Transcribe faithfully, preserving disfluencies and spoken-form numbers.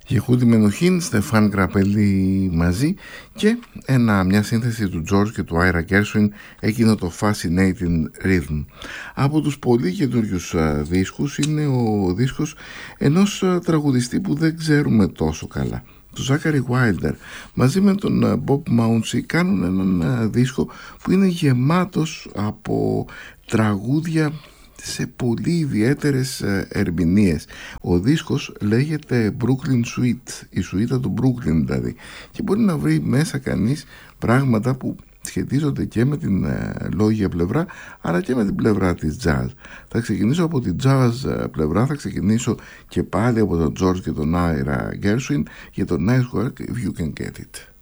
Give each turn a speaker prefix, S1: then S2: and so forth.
S1: Γεχούντι Μενοχίν, Στεφάν Γραπέλη μαζί και ένα, μια σύνθεση του George και του Άιρα Γκέρσουιν, εκείνο το Fascinating Rhythm. Από τους πολύ καινούριους δίσκους είναι ο δίσκος ενός τραγουδιστή που δεν ξέρουμε τόσο καλά, του Ζάκαρι Βάιλντερ. Μαζί με τον Bob Mouncey κάνουν έναν δίσκο που είναι γεμάτος από τραγούδια σε πολύ ιδιαίτερες ερμηνείες. Ο δίσκος λέγεται Brooklyn Suite, η σουίτα του Brooklyn δηλαδή, και μπορεί να βρει μέσα κανείς πράγματα που σχετίζονται και με την ε, λόγια πλευρά αλλά και με την πλευρά της jazz. Θα ξεκινήσω από την jazz πλευρά, θα ξεκινήσω και πάλι από τον George και τον Ira Gershwin για το Nice Work If You Can Get It.